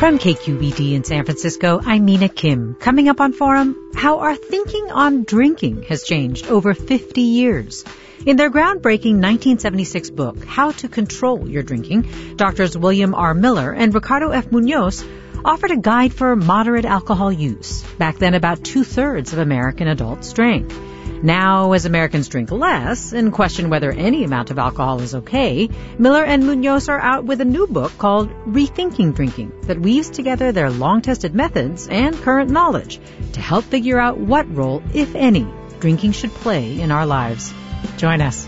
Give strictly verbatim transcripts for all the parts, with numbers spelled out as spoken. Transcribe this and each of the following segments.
From K Q E D in San Francisco, I'm Mina Kim. Coming up on Forum, how our thinking on drinking has changed over fifty years. In their groundbreaking nineteen seventy-six book, How to Control Your Drinking, Doctors William R. Miller and Ricardo F. Munoz offered a guide for moderate alcohol use. Back then, about two-thirds of American adults drank. Now, as Americans drink less and question whether any amount of alcohol is okay, Miller and Munoz are out with a new book called Rethinking Drinking that weaves together their long-tested methods and current knowledge to help figure out what role, if any, drinking should play in our lives. Join us.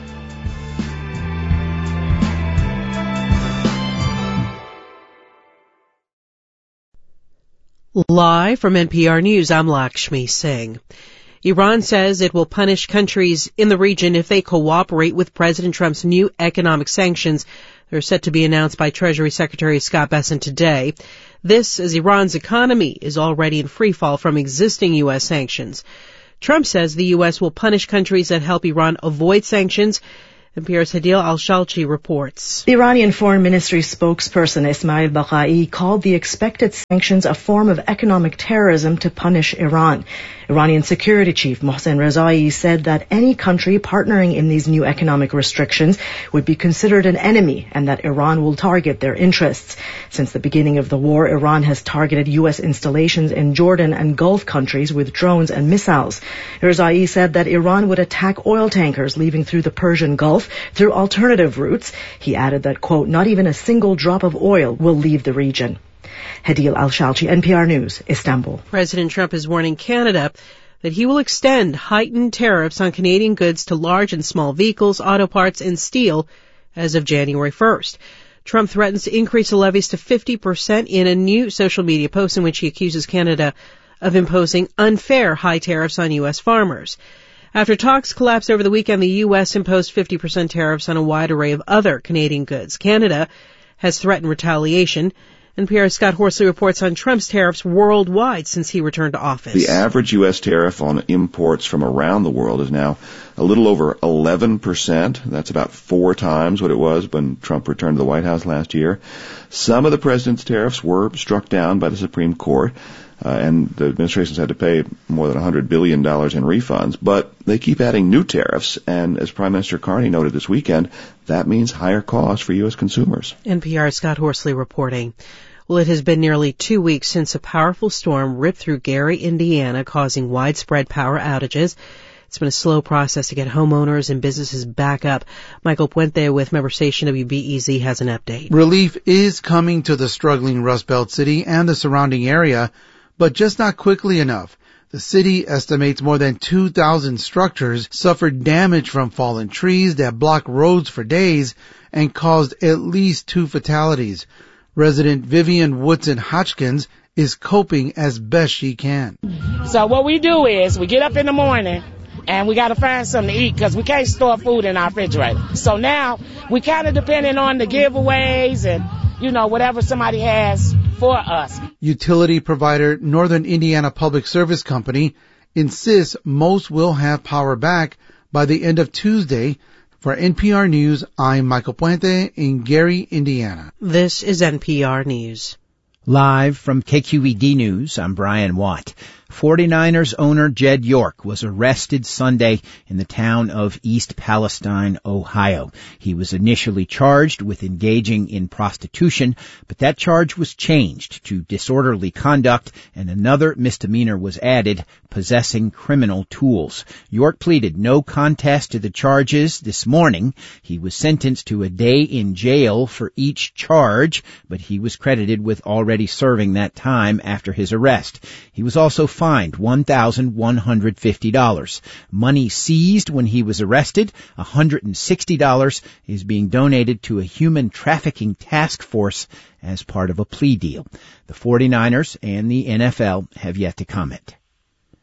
Live from N P R News, I'm Lakshmi Singh. Iran says it will punish countries in the region if they cooperate with President Trump's new economic sanctions. They're set to be announced by Treasury Secretary Scott Bessent today. This as Iran's economy is already in free fall from existing U S sanctions. Trump says the U S will punish countries that help Iran avoid sanctions. N P R's Hadil Al-Shalchi reports. The Iranian Foreign Ministry spokesperson Ismail Baqai called the expected sanctions a form of economic terrorism to punish Iran. Iranian Security Chief Mohsen Rezai said that any country partnering in these new economic restrictions would be considered an enemy and that Iran will target their interests. Since the beginning of the war, Iran has targeted U S installations in Jordan and Gulf countries with drones and missiles. Rezai said that Iran would attack oil tankers leaving through the Persian Gulf through alternative routes. He added that, quote, not even a single drop of oil will leave the region. Hadil Al-Shalchi, N P R News, Istanbul. President Trump is warning Canada that he will extend heightened tariffs on Canadian goods to large and small vehicles, auto parts, and steel as of January first. Trump threatens to increase the levies to fifty percent in a new social media post in which he accuses Canada of imposing unfair high tariffs on U S farmers. After talks collapsed over the weekend, the U S imposed fifty percent tariffs on a wide array of other Canadian goods. Canada has threatened retaliation. N P R's Scott Horsley reports on Trump's tariffs worldwide since he returned to office. The average U S tariff on imports from around the world is now a little over eleven percent. That's about four times what it was when Trump returned to the White House last year. Some of the president's tariffs were struck down by the Supreme Court, uh, and the administration's had to pay more than one hundred billion dollars in refunds. But they keep adding new tariffs, and as Prime Minister Carney noted this weekend, that means higher costs for U S consumers. N P R's Scott Horsley reporting. Well, it has been nearly two weeks since a powerful storm ripped through Gary, Indiana, causing widespread power outages. It's been a slow process to get homeowners and businesses back up. Michael Puente with member station W B E Z has an update. Relief is coming to the struggling Rust Belt city and the surrounding area, but just not quickly enough. The city estimates more than two thousand structures suffered damage from fallen trees that blocked roads for days and caused at least two fatalities. Resident Vivian Woodson Hodgkins is coping as best she can. So what we do is we get up in the morning and we got to find something to eat because we can't store food in our refrigerator. So now we kind of depending on the giveaways and, you know, whatever somebody has for us. Utility provider Northern Indiana Public Service Company insists most will have power back by the end of Tuesday. For N P R News, I'm Michael Puente in Gary, Indiana. This is N P R News. Live from K Q E D News, I'm Brian Watt. forty-niners owner Jed York was arrested Sunday in the town of East Palestine, Ohio. He was initially charged with engaging in prostitution, but that charge was changed to disorderly conduct, and another misdemeanor was added, possessing criminal tools. York pleaded no contest to the charges this morning. He was sentenced to a day in jail for each charge, but he was credited with already serving that time after his arrest. He was also fined one thousand one hundred fifty dollars. Money seized when he was arrested, one hundred sixty dollars, is being donated to a human trafficking task force as part of a plea deal. The forty-niners and the N F L have yet to comment.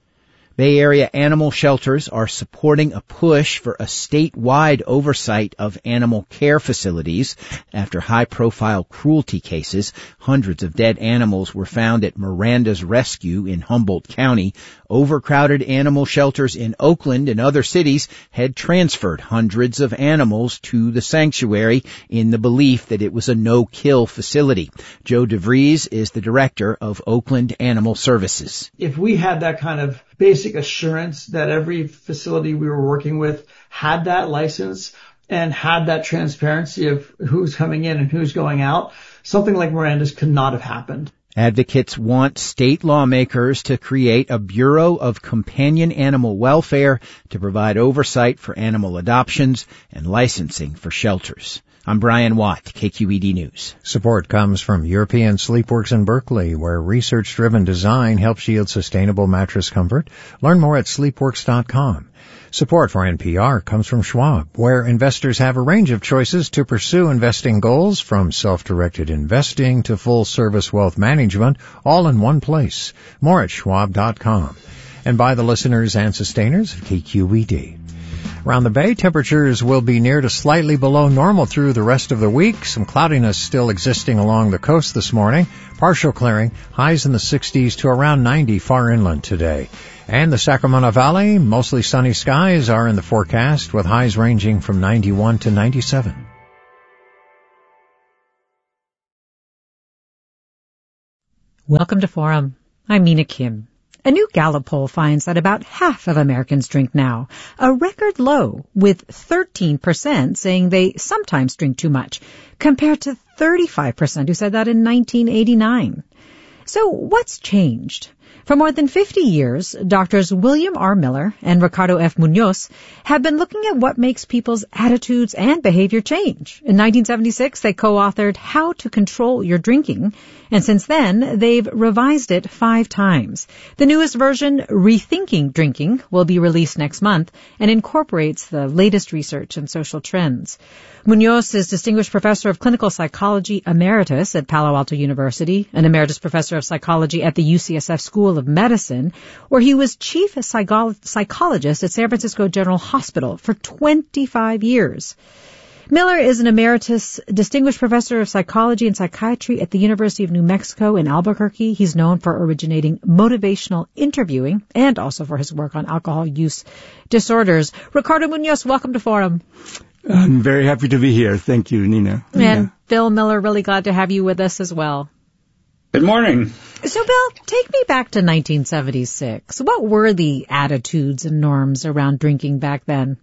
Bay Area animal shelters are supporting a push for a statewide oversight of animal care facilities after high-profile cruelty cases. Hundreds of dead animals were found at Miranda's Rescue in Humboldt County. Overcrowded animal shelters in Oakland and other cities had transferred hundreds of animals to the sanctuary in the belief that it was a no-kill facility. Joe DeVries is the director of Oakland Animal Services. If we had that kind of basic assurance that every facility we were working with had that license and had that transparency of who's coming in and who's going out, something like Miranda's could not have happened. Advocates want state lawmakers to create a Bureau of Companion Animal Welfare to provide oversight for animal adoptions and licensing for shelters. I'm Brian Watt, K Q E D News. Support comes from European Sleepworks in Berkeley, where research-driven design helps yield sustainable mattress comfort. Learn more at sleepworks dot com. Support for N P R comes from Schwab, where investors have a range of choices to pursue investing goals, from self-directed investing to full-service wealth management, all in one place. More at schwab dot com. And by the listeners and sustainers of K Q E D. Around the Bay, temperatures will be near to slightly below normal through the rest of the week. Some cloudiness still existing along the coast this morning. Partial clearing, highs in the sixties to around ninety far inland today. And the Sacramento Valley, mostly sunny skies are in the forecast, with highs ranging from ninety-one to ninety-seven. Welcome to Forum. I'm Mina Kim. A new Gallup poll finds that about half of Americans drink now, a record low, with thirteen percent saying they sometimes drink too much, compared to thirty-five percent who said that in nineteen eighty-nine. So what's changed? For more than fifty years, Doctors William R. Miller and Ricardo F. Munoz have been looking at what makes people's attitudes and behavior change. In nineteen seventy-six, they co-authored How to Control Your Drinking, and since then, they've revised it five times. The newest version, Rethinking Drinking, will be released next month and incorporates the latest research and social trends. Munoz is Distinguished Professor of Clinical Psychology Emeritus at Palo Alto University, an Emeritus Professor of Psychology at the U C S F School of Medicine, where he was Chief Psycho- Psychologist at San Francisco General Hospital for twenty-five years. Miller is an Emeritus Distinguished Professor of Psychology and Psychiatry at the University of New Mexico in Albuquerque. He's known for originating motivational interviewing and also for his work on alcohol use disorders. Ricardo Munoz, welcome to Forum. I'm very happy to be here. Thank you, Nina. And yeah. Bill Miller, really glad to have you with us as well. Good morning. So, Bill, take me back to nineteen seventy-six. What were the attitudes and norms around drinking back then?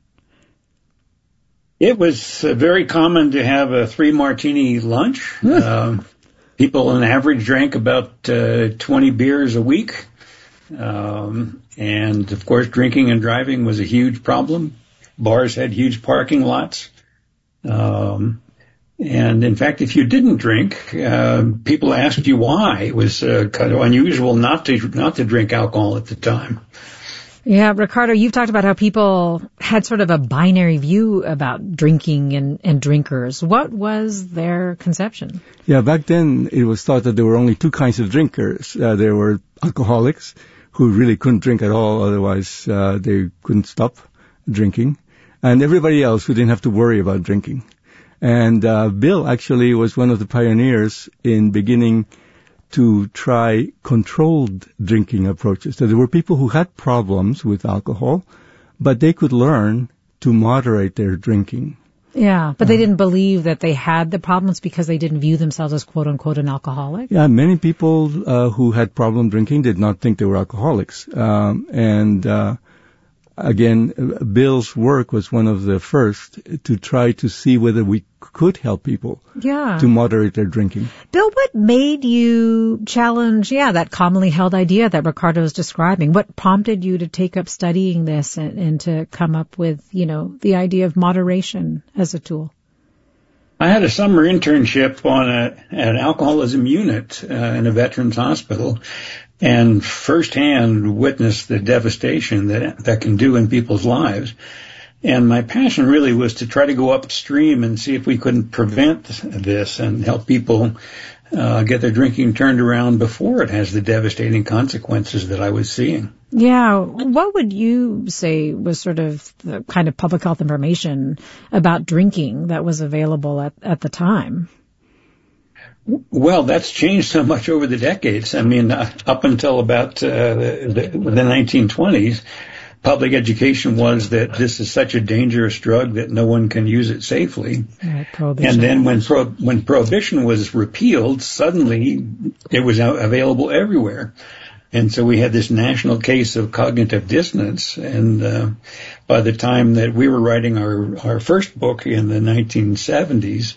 It was uh, very common to have a three-martini lunch. Mm. Uh, people on average drank about uh, twenty beers a week. Um, and, of course, drinking and driving was a huge problem. Bars had huge parking lots. Um, and, in fact, if you didn't drink, uh, people asked you why. It was uh, kind of unusual not to not to drink alcohol at the time. Yeah, Ricardo, you've talked about how people had sort of a binary view about drinking and, and drinkers. What was their conception? Yeah, back then it was thought that there were only two kinds of drinkers. Uh, there were alcoholics who really couldn't drink at all, otherwise uh, they couldn't stop drinking, and everybody else who didn't have to worry about drinking. And uh, Bill actually was one of the pioneers in beginning to try controlled drinking approaches. So there were people who had problems with alcohol, but they could learn to moderate their drinking. Yeah, but they didn't believe that they had the problems because they didn't view themselves as quote-unquote an alcoholic? Yeah, many people uh, who had problem drinking did not think they were alcoholics. Um, and uh, again, Bill's work was one of the first to try to see whether we could help people yeah. to moderate their drinking. Bill, what made you challenge, yeah, that commonly held idea that Ricardo is describing? What prompted you to take up studying this and, and to come up with, you know, the idea of moderation as a tool? I had a summer internship on a, an alcoholism unit uh, in a veterans hospital, and firsthand witnessed the devastation that that can do in people's lives. And my passion really was to try to go upstream and see if we couldn't prevent this and help people uh, get their drinking turned around before it has the devastating consequences that I was seeing. Yeah. What would you say was sort of the kind of public health information about drinking that was available at, at the time? Well, that's changed so much over the decades. I mean, uh, up until about uh, the, the, the nineteen twenties, public education was that this is such a dangerous drug that no one can use it safely. Right, and then when pro- when prohibition was repealed, suddenly it was available everywhere. And so we had this national case of cognitive dissonance. And uh, by the time that we were writing our, our first book in the nineteen seventies,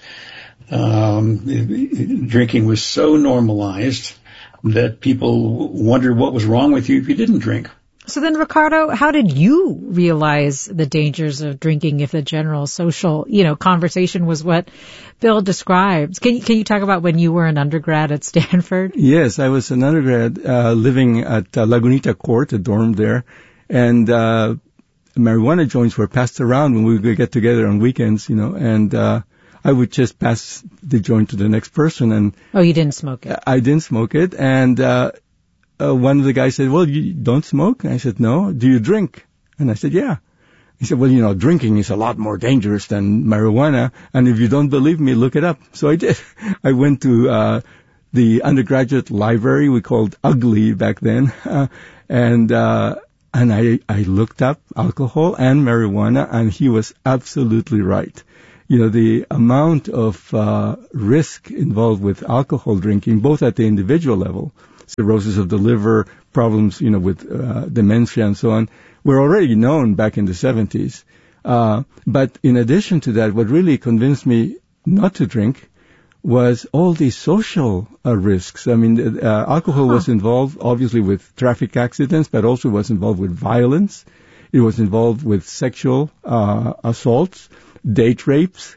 um, drinking was so normalized that people wondered what was wrong with you if you didn't drink. So then, Ricardo, how did you realize the dangers of drinking if the general social, you know, conversation was what Bill describes? Can you, can you talk about when you were an undergrad at Stanford? Yes, I was an undergrad uh, living at uh, Lagunita Court, a dorm there, and uh, marijuana joints were passed around when we would get together on weekends, you know, and uh, I would just pass the joint to the next person. And oh, you didn't smoke it? I didn't smoke it, and uh Uh, one of the guys said, well, you don't smoke? And I said, no. Do you drink? And I said, yeah. He said, well, you know, drinking is a lot more dangerous than marijuana. And if you don't believe me, look it up. So I did. I went to uh the undergraduate library we called Ugly back then. Uh, and uh and I, I looked up alcohol and marijuana, and he was absolutely right. You know, the amount of uh risk involved with alcohol drinking, both at the individual level, cirrhosis of the liver, problems, you know, with uh, dementia and so on, were already known back in the seventies. Uh, but in addition to that, what really convinced me not to drink was all these social uh, risks. I mean, uh, alcohol huh. was involved, obviously, with traffic accidents, but also was involved with violence. It was involved with sexual uh, assaults, date rapes,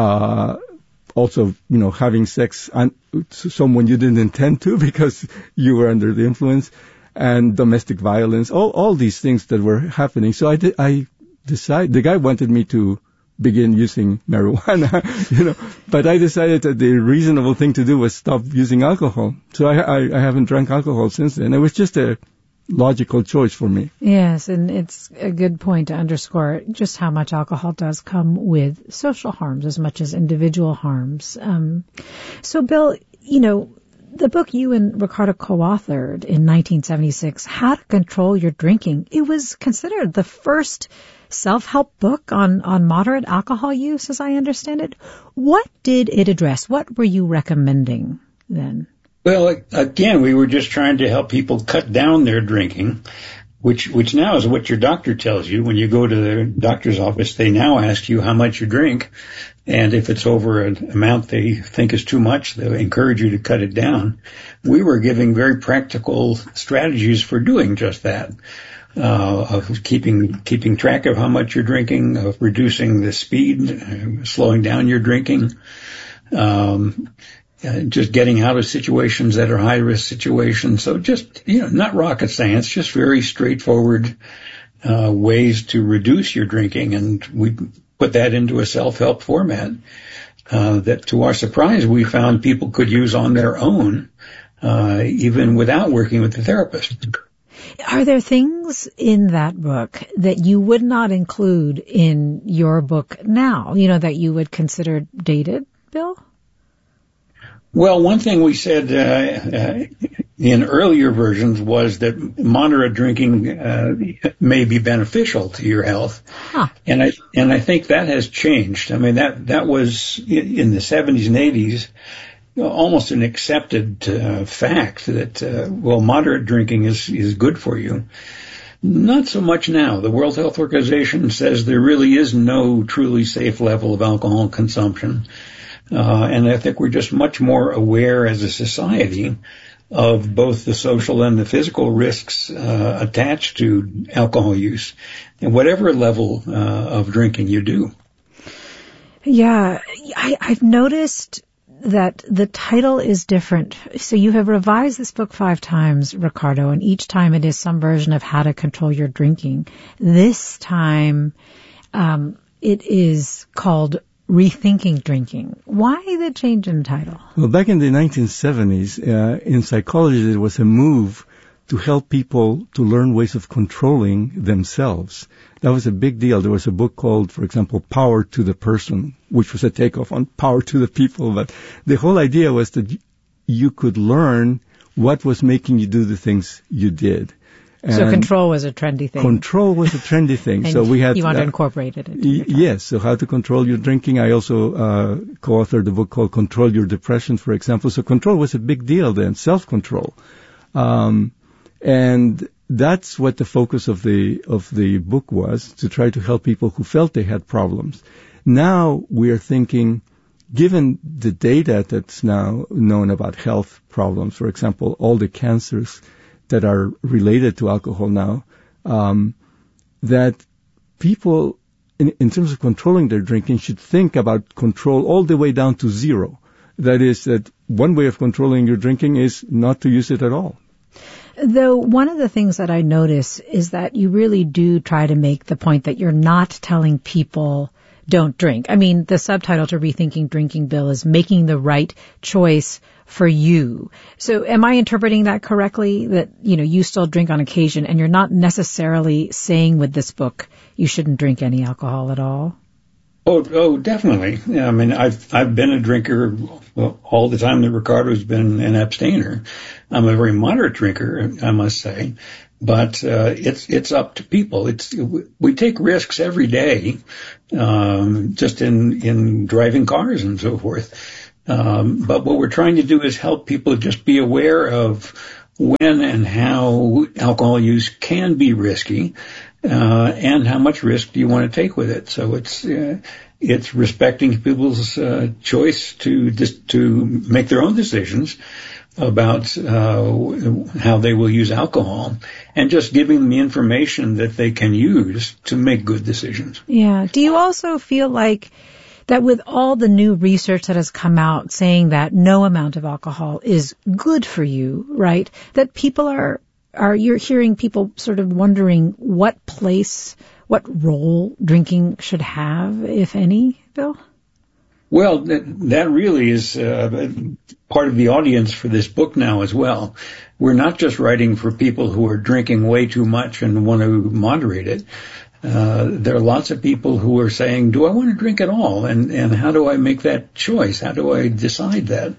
uh also, you know, having sex on someone you didn't intend to because you were under the influence, and domestic violence, all, all these things that were happening. So I did, I decided, the guy wanted me to begin using marijuana, you know, but I decided that the reasonable thing to do was stop using alcohol. So I, I, I haven't drank alcohol since then. It was just a logical choice for me. Yes, and it's a good point to underscore just how much alcohol does come with social harms as much as individual harms. Um, so, Bill, you know, the book you and Ricardo co-authored in nineteen seventy-six, How to Control Your Drinking, it was considered the first self-help book on, on moderate alcohol use, as I understand it. What did it address? What were you recommending then? Well, again, we were just trying to help people cut down their drinking, which which now is what your doctor tells you. When you go to the doctor's office, they now ask you how much you drink, and if it's over an amount they think is too much, they'll encourage you to cut it down. We were giving very practical strategies for doing just that, uh, of keeping keeping track of how much you're drinking, of reducing the speed, uh, slowing down your drinking, um Uh, just getting out of situations that are high-risk situations. So just, you know, not rocket science, just very straightforward uh, ways to reduce your drinking. And we put that into a self-help format uh, that, to our surprise, we found people could use on their own, uh, even without working with the therapist. Are there things in that book that you would not include in your book now, you know, that you would consider dated, Bill? Well, one thing we said uh, uh, in earlier versions was that moderate drinking uh, may be beneficial to your health, huh. and I and I think that has changed. I mean, that that was in the seventies and eighties almost an accepted uh, fact that uh, well, moderate drinking is is good for you. Not so much now. The World Health Organization says there really is no truly safe level of alcohol consumption. Uh, and I think we're just much more aware as a society of both the social and the physical risks uh, attached to alcohol use, and whatever level uh, of drinking you do. Yeah, I, I've noticed that the title is different. So you have revised this book five times, Ricardo, and each time it is some version of How to Control Your Drinking. This time um, it is called Rethinking Drinking. Why the change in title? Well, back in the nineteen seventies, uh, in psychology, there was a move to help people to learn ways of controlling themselves. That was a big deal. There was a book called, for example, Power to the Person, which was a takeoff on Power to the People. But the whole idea was that you could learn what was making you do the things you did. And so control was a trendy thing. Control was a trendy thing. And so we had you want uh, to incorporate it. Into y- yes. So how to control your drinking. I also uh, co-authored a book called Control Your Depression, for example. So control was a big deal then. Self-control. Um, And that's what the focus of the of the book was, to try to help people who felt they had problems. Now we are thinking, given the data that's now known about health problems, for example, all the cancers that are related to alcohol now, um, that people, in, in terms of controlling their drinking, should think about control all the way down to zero. That is, that one way of controlling your drinking is not to use it at all. Though one of the things that I notice is that you really do try to make the point that you're not telling people don't drink. I mean, the subtitle to Rethinking Drinking, Bill, is making the right choice for you. So am I interpreting that correctly, that, you know, you still drink on occasion and you're not necessarily saying with this book you shouldn't drink any alcohol at all? Oh, oh, definitely. Yeah, I mean, I've I've been a drinker well, all the time that Ricardo's been an abstainer. I'm a very moderate drinker, I must say, but uh, it's it's up to people. It's we take risks every day, um, just in in driving cars and so forth. Um, but what we're trying to do is help people just be aware of when and how alcohol use can be risky. Uh, and how much risk do you want to take with it? So it's uh, it's respecting people's uh, choice to just to make their own decisions about uh, how they will use alcohol, and just giving them the information that they can use to make good decisions. Yeah. Do you also feel like that with all the new research that has come out saying that no amount of alcohol is good for you, right, that people are Are you're hearing people sort of wondering what place, what role drinking should have, if any, Bill? Well, that, that really is uh, part of the audience for this book now as well. We're not just writing for people who are drinking way too much and want to moderate it. Uh, there are lots of people who are saying, do I want to drink at all? And, and how do I make that choice? How do I decide that?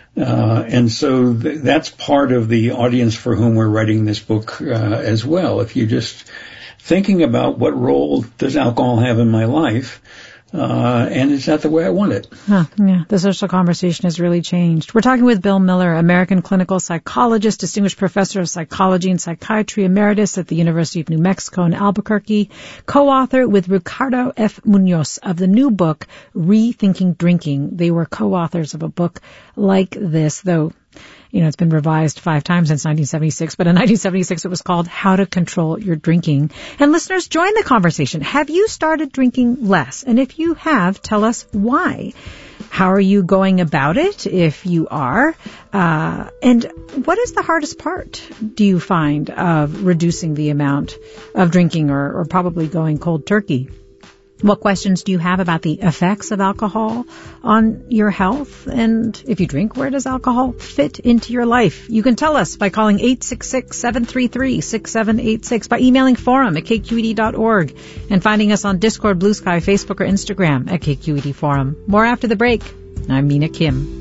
Uh, and so th- that's part of the audience for whom we're writing this book uh, as well. If you're just thinking about what role does alcohol have in my life, uh, and is that the way I want it? Huh, yeah, the social conversation has really changed. We're talking with Bill Miller, American clinical psychologist, distinguished professor of psychology and psychiatry emeritus at the University of New Mexico in Albuquerque, co-author with Ricardo F. Munoz of the new book, Rethinking Drinking. They were co-authors of a book like this, though, you know, it's been revised five times since nineteen seventy-six, but in nineteen seventy-six it was called How to Control Your Drinking. And listeners, join the conversation. Have you started drinking less? And if you have, tell us why. How are you going about it, if you are? Uh, and what is the hardest part, do you find, of reducing the amount of drinking, or, or probably going cold turkey? What questions do you have about the effects of alcohol on your health? And if you drink, where does alcohol fit into your life? You can tell us by calling eight six six, seven three three, six seven eight six, by emailing forum at k q e d dot org, and finding us on Discord, Blue Sky, Facebook, or Instagram at K Q E D Forum. More after the break. I'm Mina Kim.